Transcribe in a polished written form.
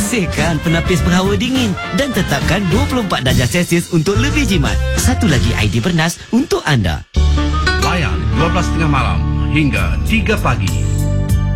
Bersihkan penapis penghawa dingin dan tetapkan 24 darjah Celsius untuk lebih jimat. Satu lagi idea bernas untuk anda. Layan 12.30 malam hingga 3 pagi.